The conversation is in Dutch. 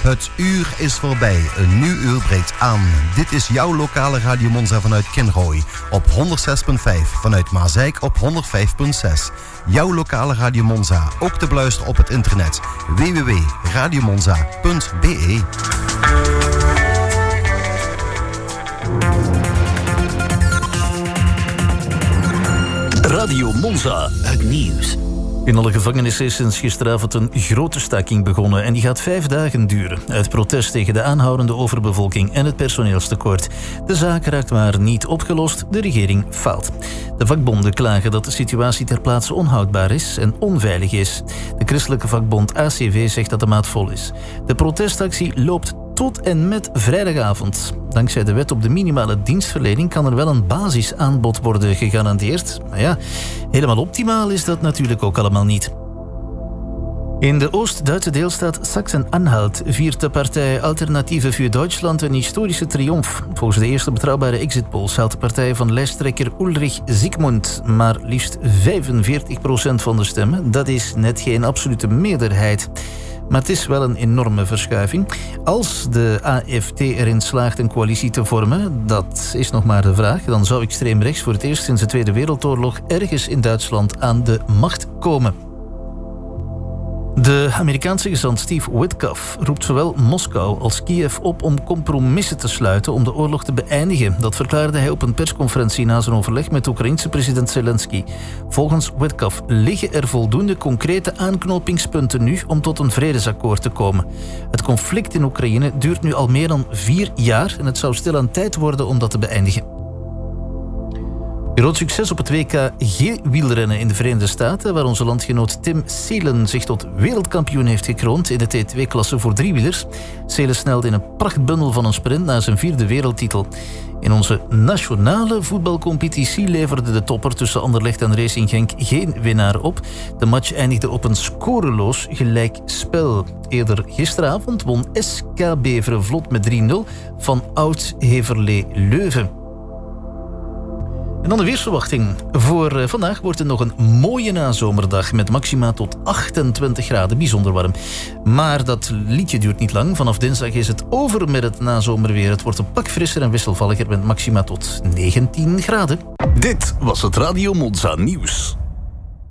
Het uur is voorbij. Een nieuw uur breekt aan. Dit is jouw lokale Radio Monza vanuit Kinrooi op 106.5. Vanuit Maasijk op 105.6. Jouw lokale Radio Monza. Ook te beluisteren op het internet. www.radiomonza.be. Radio Monza, het nieuws. In alle gevangenissen is sinds gisteravond een grote staking begonnen en die gaat 5 dagen duren. Uit protest tegen de aanhoudende overbevolking en het personeelstekort. De zaak raakt maar niet opgelost, de regering faalt. De vakbonden klagen dat de situatie ter plaatse onhoudbaar is en onveilig is. De christelijke vakbond ACV zegt dat de maat vol is. De protestactie loopt tot en met vrijdagavond. Dankzij de wet op de minimale dienstverlening kan er wel een basisaanbod worden gegarandeerd. Maar ja, helemaal optimaal is dat natuurlijk ook allemaal niet. In de Oost-Duitse deelstaat Sachsen-Anhalt viert de partij Alternative für Deutschland een historische triomf. Volgens de eerste betrouwbare exitpolls haalt de partij van lijsttrekker Ulrich Zygmunt maar liefst 45% van de stemmen. Dat is net geen absolute meerderheid. Maar het is wel een enorme verschuiving. Als de AFD erin slaagt een coalitie te vormen, dat is nog maar de vraag, dan zou extreem rechts voor het eerst sinds de Tweede Wereldoorlog ergens in Duitsland aan de macht komen. De Amerikaanse gezant Steve Witkoff roept zowel Moskou als Kiev op om compromissen te sluiten om de oorlog te beëindigen. Dat verklaarde hij op een persconferentie na zijn overleg met de Oekraïense president Zelensky. Volgens Witkoff liggen er voldoende concrete aanknopingspunten nu om tot een vredesakkoord te komen. Het conflict in Oekraïne duurt nu al meer dan 4 jaar en het zou stilaan tijd worden om dat te beëindigen. Groot succes op het WK G-wielrennen in de Verenigde Staten, waar onze landgenoot Tim Seelen zich tot wereldkampioen heeft gekroond in de T2-klasse voor driewielers. Seelen snelde in een prachtbundel van een sprint naar zijn 4e wereldtitel. In onze nationale voetbalcompetitie leverde de topper tussen Anderlecht en Racing Genk geen winnaar op. De match eindigde op een scoreloos gelijkspel. Eerder gisteravond won SK Beveren vlot met 3-0 van Oud-Heverlee Leuven. En dan de weersverwachting. Voor vandaag wordt het nog een mooie nazomerdag met maxima tot 28 graden, bijzonder warm. Maar dat liedje duurt niet lang. Vanaf dinsdag is het over met het nazomerweer. Het wordt een pak frisser en wisselvalliger met maxima tot 19 graden. Dit was het Radio Monza nieuws.